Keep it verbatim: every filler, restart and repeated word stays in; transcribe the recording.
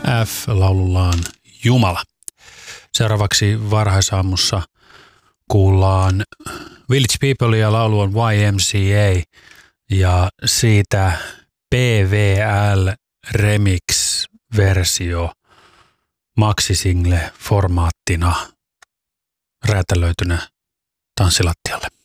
F laulullaan Jumala. Seuraavaksi varhaisaamussa kuullaan Village People ja laulu on Y M C A ja siitä P V L Remix-versio maksisingle formaattina räätälöitynä tanssilattialle.